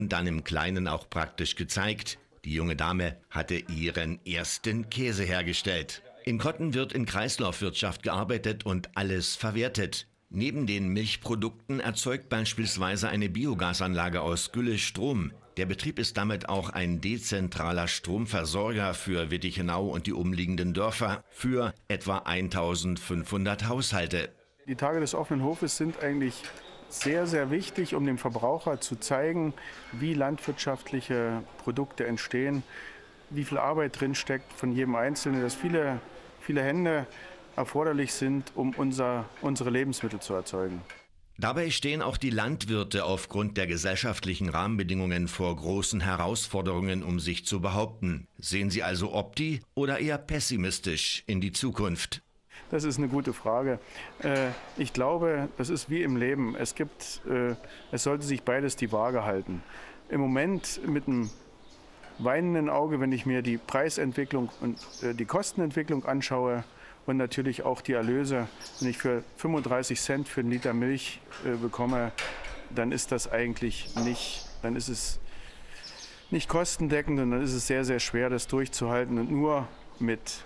und dann im Kleinen auch praktisch gezeigt. Die junge Dame hatte ihren ersten Käse hergestellt. In Kotten wird in Kreislaufwirtschaft gearbeitet und alles verwertet. Neben den Milchprodukten erzeugt beispielsweise eine Biogasanlage aus Gülle Strom. Der Betrieb ist damit auch ein dezentraler Stromversorger für Wittichenau und die umliegenden Dörfer für etwa 1500 Haushalte. Die Tage des offenen Hofes sind eigentlich sehr, sehr wichtig, um dem Verbraucher zu zeigen, wie landwirtschaftliche Produkte entstehen, wie viel Arbeit drinsteckt von jedem Einzelnen, dass viele Hände erforderlich sind, um unsere Lebensmittel zu erzeugen. Dabei stehen auch die Landwirte aufgrund der gesellschaftlichen Rahmenbedingungen vor großen Herausforderungen, um sich zu behaupten. Sehen Sie also opti- oder eher pessimistisch in die Zukunft? Das ist eine gute Frage. Ich glaube, das ist wie im Leben. Es sollte sich beides die Waage halten. Im Moment mit einem weinenden Auge, wenn ich mir die Preisentwicklung und die Kostenentwicklung anschaue und natürlich auch die Erlöse, wenn ich für 35 Cent für einen Liter Milch bekomme, dann ist das eigentlich dann ist es nicht kostendeckend und dann ist es sehr, sehr schwer, das durchzuhalten und nur mit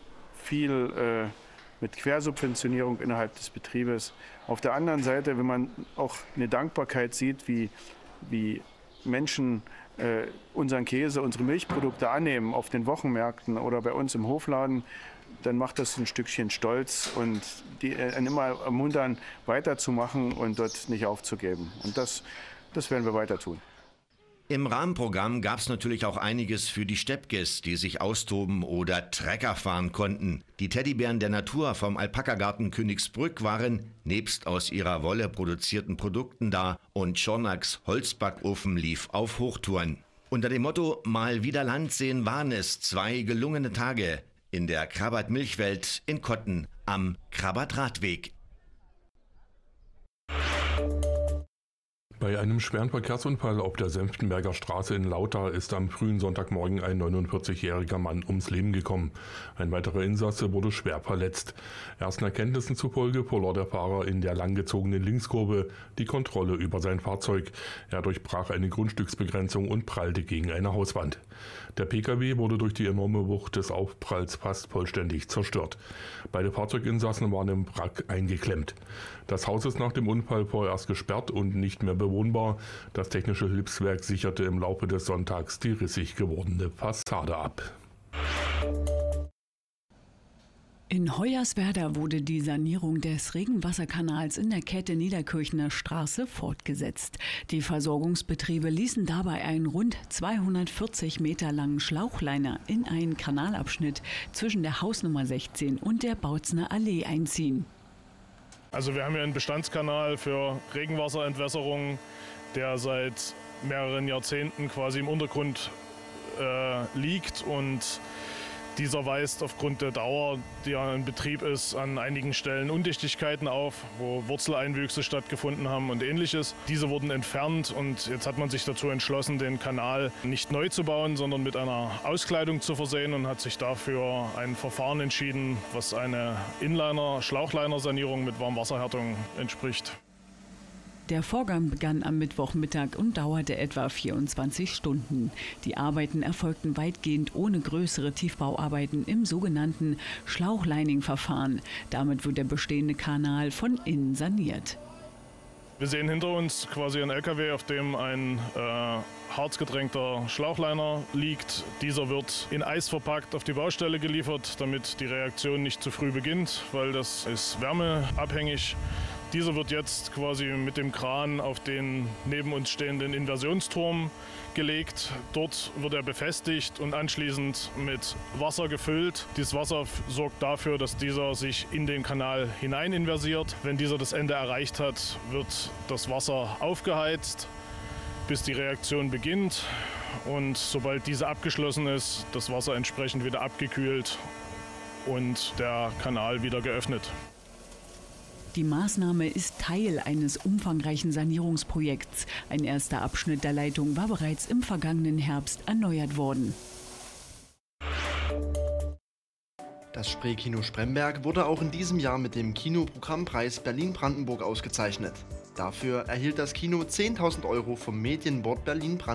Quersubventionierung innerhalb des Betriebes. Auf der anderen Seite, wenn man auch eine Dankbarkeit sieht, wie Menschen unseren Käse, unsere Milchprodukte annehmen auf den Wochenmärkten oder bei uns im Hofladen, dann macht das ein Stückchen stolz und die immer ermuntern, weiterzumachen und dort nicht aufzugeben. Und das werden wir weiter tun. Im Rahmenprogramm gab es natürlich auch einiges für die Steppkes, die sich austoben oder Trecker fahren konnten. Die Teddybären der Natur vom Alpakagarten Königsbrück waren nebst aus ihrer Wolle produzierten Produkten da und Schornacks Holzbackofen lief auf Hochtouren. Unter dem Motto Mal wieder Land sehen waren es 2 gelungene Tage in der Krabat-Milchwelt in Kotten am Krabat-Radweg. Bei einem schweren Verkehrsunfall auf der Senftenberger Straße in Lauter ist am frühen Sonntagmorgen ein 49-jähriger Mann ums Leben gekommen. Ein weiterer Insasse wurde schwer verletzt. Ersten Erkenntnissen zufolge verlor der Fahrer in der langgezogenen Linkskurve die Kontrolle über sein Fahrzeug. Er durchbrach eine Grundstücksbegrenzung und prallte gegen eine Hauswand. Der Pkw wurde durch die enorme Wucht des Aufpralls fast vollständig zerstört. Beide Fahrzeuginsassen waren im Wrack eingeklemmt. Das Haus ist nach dem Unfall vorerst gesperrt und nicht mehr bewohnbar. Das Technische Hilfswerk sicherte im Laufe des Sonntags die rissig gewordene Fassade ab. In Hoyerswerda wurde die Sanierung des Regenwasserkanals in der Kette Niederkirchner Straße fortgesetzt. Die Versorgungsbetriebe ließen dabei einen rund 240 Meter langen Schlauchliner in einen Kanalabschnitt zwischen der Hausnummer 16 und der Bautzner Allee einziehen. Also wir haben hier einen Bestandskanal für Regenwasserentwässerung, der seit mehreren Jahrzehnten quasi im Untergrund liegt und dieser weist aufgrund der Dauer, die er in Betrieb ist, an einigen Stellen Undichtigkeiten auf, wo Wurzeleinwüchse stattgefunden haben und Ähnliches. Diese wurden entfernt und jetzt hat man sich dazu entschlossen, den Kanal nicht neu zu bauen, sondern mit einer Auskleidung zu versehen und hat sich dafür ein Verfahren entschieden, was eine Schlauchliner-Sanierung mit Warmwasserhärtung entspricht. Der Vorgang begann am Mittwochmittag und dauerte etwa 24 Stunden. Die Arbeiten erfolgten weitgehend ohne größere Tiefbauarbeiten im sogenannten Schlauchlining-Verfahren. Damit wird der bestehende Kanal von innen saniert. Wir sehen hinter uns quasi einen LKW, auf dem ein harzgedrängter Schlauchliner liegt. Dieser wird in Eis verpackt auf die Baustelle geliefert, damit die Reaktion nicht zu früh beginnt, weil das ist wärmeabhängig. Dieser wird jetzt quasi mit dem Kran auf den neben uns stehenden Inversionsturm gelegt. Dort wird er befestigt und anschließend mit Wasser gefüllt. Dieses Wasser sorgt dafür, dass dieser sich in den Kanal hinein inversiert. Wenn dieser das Ende erreicht hat, wird das Wasser aufgeheizt, bis die Reaktion beginnt. Und sobald diese abgeschlossen ist, das Wasser entsprechend wieder abgekühlt und der Kanal wieder geöffnet. Die Maßnahme ist Teil eines umfangreichen Sanierungsprojekts. Ein erster Abschnitt der Leitung war bereits im vergangenen Herbst erneuert worden. Das Spreekino Spremberg wurde auch in diesem Jahr mit dem Kinoprogrammpreis Berlin-Brandenburg ausgezeichnet. Dafür erhielt das Kino 10.000 € vom Medienboard Berlin-Brandenburg.